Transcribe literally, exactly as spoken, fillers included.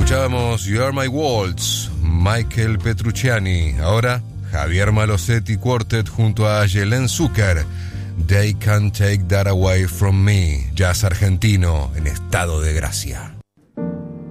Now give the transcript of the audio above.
Escuchábamos You Are My Waltz, Michael Petrucciani. Ahora Javier Malosetti Quartet junto a Yelén Zucker, They Can't Take That Away From Me, jazz argentino en estado de gracia.